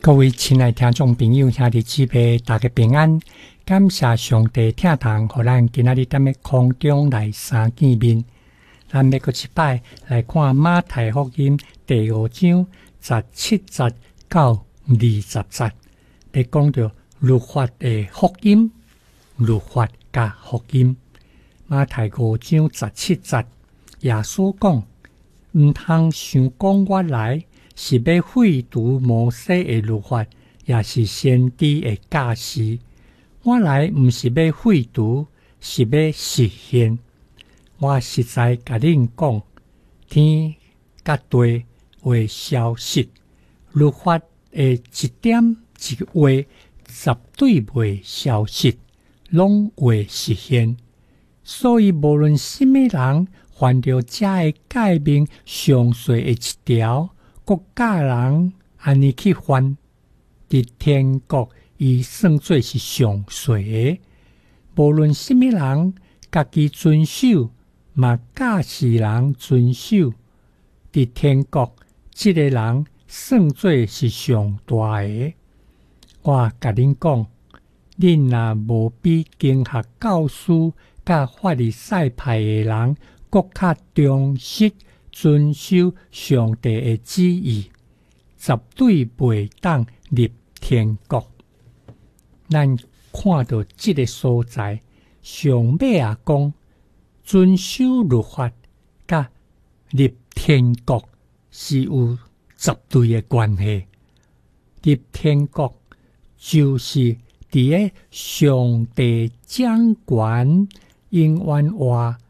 各位亲爱听众朋友、兄弟姊妹，大家平安！感谢上帝听堂，互咱今仔日踮咧空中来相见面。咱要搁一摆来看马太福音第5章17节到20节，咧讲到律法的福音，律法甲福音。马太5章17节，耶稣讲：毋通想讲我来是要废除摩西的律法，也是先知的教示。我来毋是要废除，是要实现。我实在甲恁讲，天甲地会消失，律法的一点一画绝对袂消失，拢会实现。所以无论什么人犯着这的诫命上细的一条，国家人安尼去犯，伫天国伊算做是上细的。无论什么人家己遵守，嘛教示人遵守，伫天国这个人算做是上大的。我甲恁讲，恁若无比经学教师甲法利赛派的人更较忠实遵守上帝的旨意，绝对袂当入天国。咱看到这个所在，上尾啊讲，遵守律法甲入天国是有绝对的关系。入天国就是伫个上帝掌权、永远活